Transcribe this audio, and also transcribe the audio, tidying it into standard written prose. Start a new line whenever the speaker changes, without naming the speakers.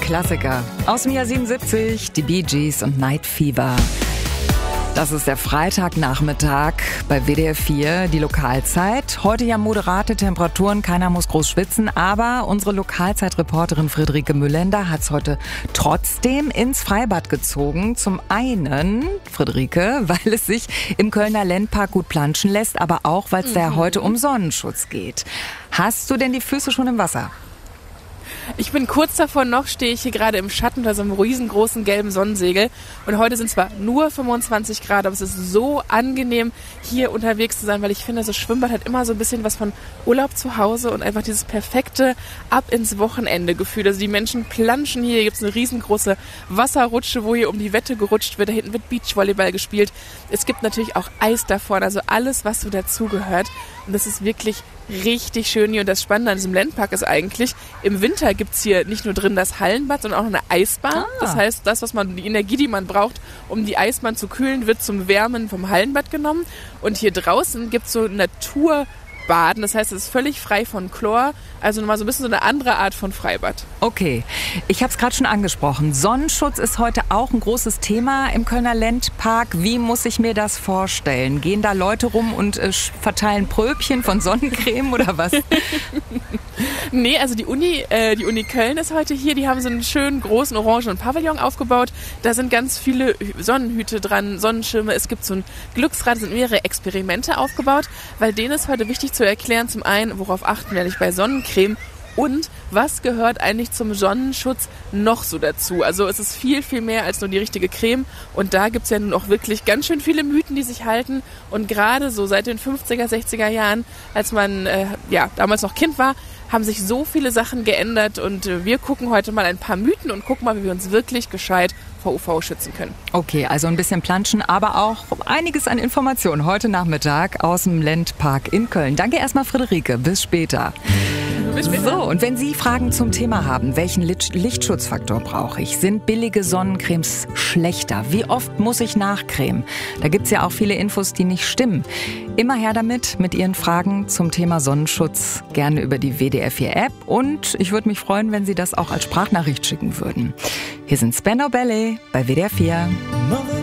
Klassiker. Aus dem Jahr 77, die Bee Gees und Night Fever. Das ist der Freitagnachmittag bei WDR 4, die Lokalzeit. Heute ja moderate Temperaturen, keiner muss groß schwitzen, aber unsere Lokalzeitreporterin Friederike Müllender hat es heute trotzdem ins Freibad gezogen. Zum einen, Friederike, weil es sich im Kölner Ländpark gut planschen lässt, aber auch, weil es da ja heute um Sonnenschutz geht. Hast du denn die Füße schon im Wasser?
Ich bin kurz davor noch, stehe ich hier gerade im Schatten unter so einem riesengroßen gelben Sonnensegel. Und heute sind zwar nur 25 Grad, aber es ist so angenehm, hier unterwegs zu sein, weil ich finde, so Schwimmbad hat immer so ein bisschen was von Urlaub zu Hause und einfach dieses perfekte Ab ins Wochenende Gefühl. Also die Menschen planschen hier gibt es eine riesengroße Wasserrutsche, wo hier um die Wette gerutscht wird. Da hinten wird Beachvolleyball gespielt. Es gibt natürlich auch Eis da vorne, also alles, was so dazugehört. Und das ist wirklich richtig schön hier. Und das Spannende an diesem Ländpark ist eigentlich, im Winter gibt es hier nicht nur drin das Hallenbad, sondern auch noch eine Eisbahn. Das heißt, die Energie, die man braucht, um die Eisbahn zu kühlen, wird zum Wärmen vom Hallenbad genommen. Und hier draußen gibt es so Naturbaden. Das heißt, es ist völlig frei von Chlor. Also nochmal so ein bisschen so eine andere Art von Freibad.
Okay, ich habe es gerade schon angesprochen. Sonnenschutz ist heute auch ein großes Thema im Kölner Ländpark. Wie muss ich mir das vorstellen? Gehen da Leute rum und verteilen Pröbchen von Sonnencreme oder was?
Nee, also die Uni Köln ist heute hier. Die haben so einen schönen großen orangenen Pavillon aufgebaut. Da sind ganz viele Sonnenhüte dran, Sonnenschirme. Es gibt so ein Glücksrad, es sind mehrere Experimente aufgebaut, weil denen ist heute wichtig zu erklären, zum einen, worauf achten wir nicht bei Sonnencreme und was gehört eigentlich zum Sonnenschutz noch so dazu. Also es ist viel, viel mehr als nur die richtige Creme und da gibt es ja nun auch wirklich ganz schön viele Mythen, die sich halten und gerade so seit den 50er, 60er Jahren, als man damals noch Kind war, haben sich so viele Sachen geändert und wir gucken heute mal ein paar Mythen und gucken mal, wie wir uns wirklich gescheit vor UV schützen können.
Okay, also ein bisschen planschen, aber auch einiges an Informationen heute Nachmittag aus dem Ländpark in Köln. Danke erstmal, Friederike. Bis später. So, und wenn Sie Fragen zum Thema haben, welchen Lichtschutzfaktor brauche ich? Sind billige Sonnencremes schlechter? Wie oft muss ich nachcremen? Da gibt es ja auch viele Infos, die nicht stimmen. Immer her damit mit Ihren Fragen zum Thema Sonnenschutz, gerne über die WDR 4 App. Und ich würde mich freuen, wenn Sie das auch als Sprachnachricht schicken würden. Hier sind Spandau Ballet bei WDR 4.